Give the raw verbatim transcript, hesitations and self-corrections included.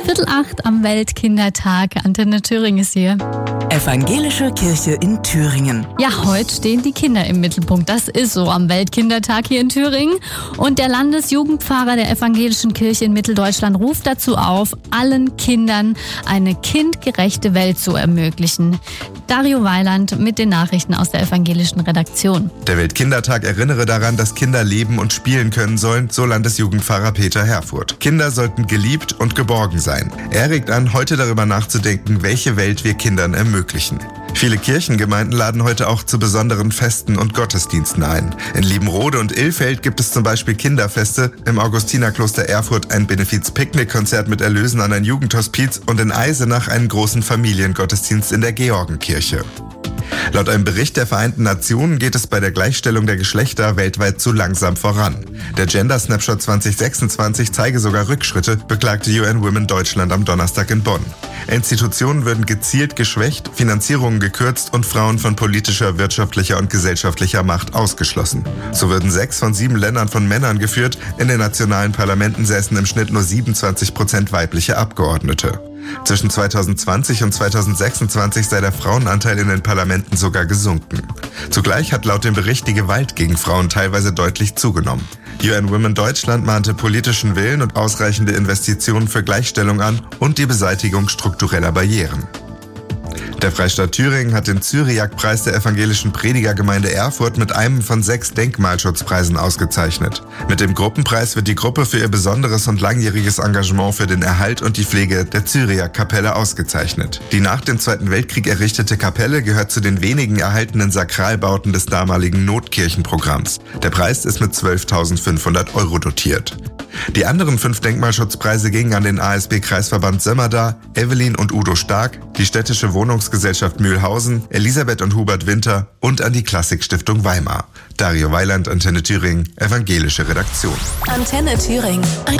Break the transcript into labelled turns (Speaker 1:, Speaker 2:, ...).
Speaker 1: Viertel acht am Weltkindertag. Antenne Thüringen ist hier.
Speaker 2: Evangelische Kirche in Thüringen.
Speaker 1: Ja, heute stehen die Kinder im Mittelpunkt. Das ist so am Weltkindertag hier in Thüringen. Und der Landesjugendpfarrer der Evangelischen Kirche in Mitteldeutschland ruft dazu auf, allen Kindern eine kindgerechte Welt zu ermöglichen. Dario Weiland mit den Nachrichten aus der evangelischen Redaktion.
Speaker 3: Der Weltkindertag erinnere daran, dass Kinder leben und spielen können sollen, so Landesjugendpfarrer Peter Herfurth. Kinder sollten geliebt und geborgen sein. Er regt an, heute darüber nachzudenken, welche Welt wir Kindern ermöglichen. Viele Kirchengemeinden laden heute auch zu besonderen Festen und Gottesdiensten ein. In Liebenrode und Ilfeld gibt es zum Beispiel Kinderfeste, im Augustinerkloster Erfurt ein Benefiz-Picknick-Konzert mit Erlösen an ein Jugendhospiz und in Eisenach einen großen Familiengottesdienst in der Georgenkirche. Laut einem Bericht der Vereinten Nationen geht es bei der Gleichstellung der Geschlechter weltweit zu langsam voran. Der Gender Snapshot zwanzig sechsundzwanzig zeige sogar Rückschritte, beklagte U N Women Deutschland am Donnerstag in Bonn. Institutionen würden gezielt geschwächt, Finanzierungen gekürzt und Frauen von politischer, wirtschaftlicher und gesellschaftlicher Macht ausgeschlossen. So würden sechs von sieben Ländern von Männern geführt, in den nationalen Parlamenten säßen im Schnitt nur siebenundzwanzig Prozent weibliche Abgeordnete. Zwischen zweitausendzwanzig und zweitausendsechsundzwanzig sei der Frauenanteil in den Parlamenten sogar gesunken. Zugleich hat laut dem Bericht die Gewalt gegen Frauen teilweise deutlich zugenommen. U N Women Deutschland mahnte politischen Willen und ausreichende Investitionen für Gleichstellung an und die Beseitigung struktureller Barrieren. Der Freistaat Thüringen hat den Cyriak-Preis der evangelischen Predigergemeinde Erfurt mit einem von sechs Denkmalschutzpreisen ausgezeichnet. Mit dem Gruppenpreis wird die Gruppe für ihr besonderes und langjähriges Engagement für den Erhalt und die Pflege der Cyriak-Kapelle ausgezeichnet. Die nach dem Zweiten Weltkrieg errichtete Kapelle gehört zu den wenigen erhaltenen Sakralbauten des damaligen Notkirchenprogramms. Der Preis ist mit zwölftausendfünfhundert Euro dotiert. Die anderen fünf Denkmalschutzpreise gingen an den A S B-Kreisverband Sömmerda, Evelyn und Udo Stark, die Städtische Wohnungsgesellschaft Mühlhausen, Elisabeth und Hubert Winter und an die Klassikstiftung Weimar. Dario Weiland, Antenne Thüringen, evangelische Redaktion.
Speaker 2: Antenne Thüringen.